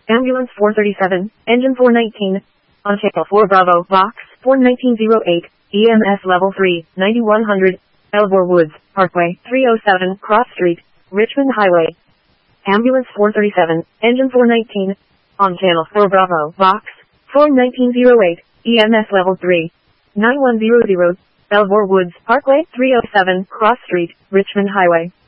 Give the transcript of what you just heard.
Ambulance 437, Engine 419, on channel 4 Bravo, Box 41908, EMS Level 3, 9100, Elmore Woods, Parkway, 307, Cross Street, Richmond Highway. Ambulance 437, Engine 419, on channel 4 Bravo, Box 41908, EMS Level 3, 9100, Elmore Woods, Parkway, 307, Cross Street, Richmond Highway.